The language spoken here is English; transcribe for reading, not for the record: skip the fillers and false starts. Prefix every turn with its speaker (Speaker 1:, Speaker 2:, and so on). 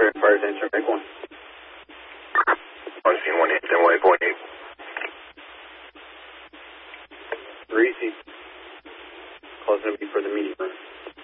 Speaker 1: fire attention, make one.
Speaker 2: On scene 1 8, then 1.8.
Speaker 1: Reese, closing to be for the meeting room.